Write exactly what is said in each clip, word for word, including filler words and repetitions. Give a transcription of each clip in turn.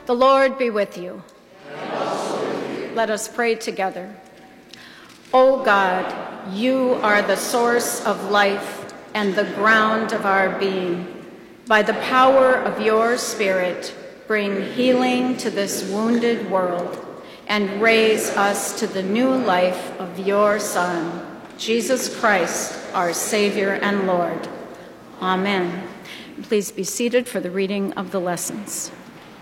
The Lord be with you. And also with you. Let us pray together. O God, you are the source of life and the ground of our being. By the power of your Spirit, bring healing to this wounded world and raise us to the new life of your Son, Jesus Christ, our Savior and Lord. Amen. Please be seated for the reading of the lessons.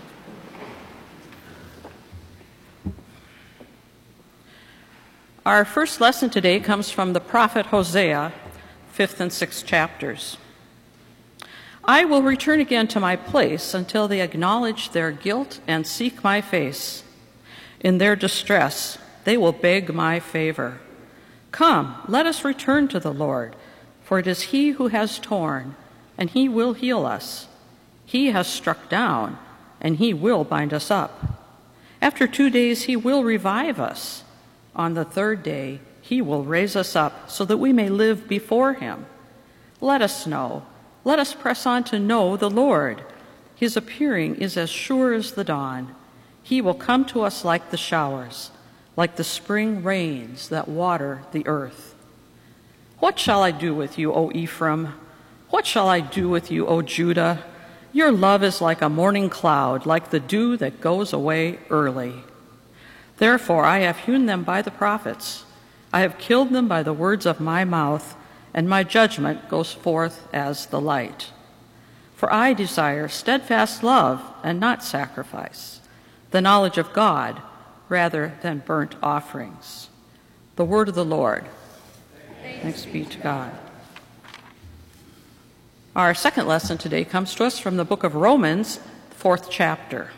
Our first lesson today comes from the prophet Hosea, fifth and sixth chapters. I will return again to my place until they acknowledge their guilt and seek my face. In their distress, they will beg my favor. Come, let us return to the Lord, for it is he who has torn, and he will heal us. He has struck down, and he will bind us up. After two days, he will revive us. On the third day, he will raise us up so that we may live before him. Let us know. Let us press on to know the Lord. His appearing is as sure as the dawn. He will come to us like the showers, like the spring rains that water the earth. What shall I do with you, O Ephraim? What shall I do with you, O Judah? Your love is like a morning cloud, like the dew that goes away early. Therefore I have hewn them by the prophets. I have killed them by the words of my mouth, and my judgment goes forth as the light. For I desire steadfast love and not sacrifice, the knowledge of God rather than burnt offerings. The word of the Lord. Thanks be to God. Our second lesson today comes to us from the book of Romans, fourth chapter.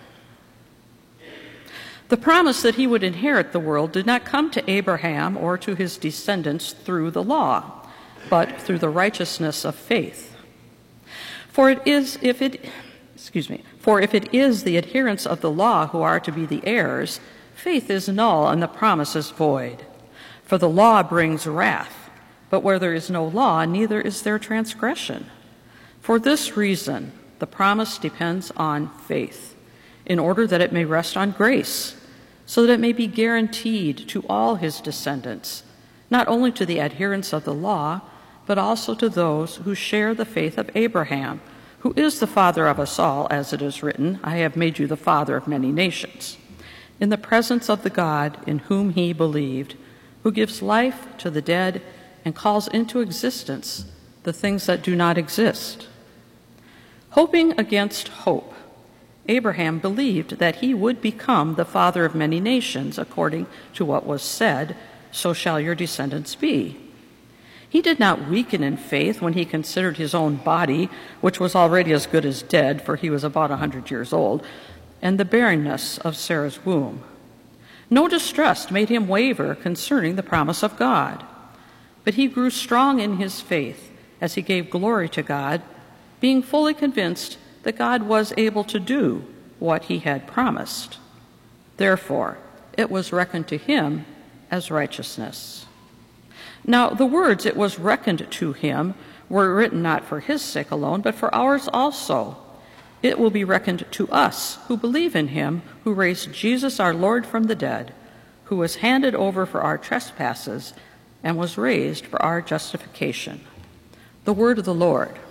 The promise that he would inherit the world did not come to Abraham or to his descendants through the law, but through the righteousness of faith. For it is if it excuse me, for if it is the adherents of the law who are to be the heirs, faith is null and the promise is void. For the law brings wrath, but where there is no law, neither is there transgression. For this reason, the promise depends on faith, in order that it may rest on grace, so that it may be guaranteed to all his descendants, not only to the adherents of the law, but also to those who share the faith of Abraham, who is the father of us all, as it is written, I have made you the father of many nations, in the presence of the God in whom he believed, who gives life to the dead and calls into existence the things that do not exist. Hoping against hope, Abraham believed that he would become the father of many nations, according to what was said, so shall your descendants be. He did not weaken in faith when he considered his own body, which was already as good as dead, for he was about a hundred years old, and the barrenness of Sarah's womb. No distrust made him waver concerning the promise of God, but he grew strong in his faith as he gave glory to God, being fully convinced that God was able to do what he had promised. Therefore, it was reckoned to him as righteousness. Now, the words "it was reckoned to him" were written not for his sake alone, but for ours also. It will be reckoned to us who believe in him who raised Jesus our Lord from the dead, who was handed over for our trespasses and was raised for our justification. The word of the Lord.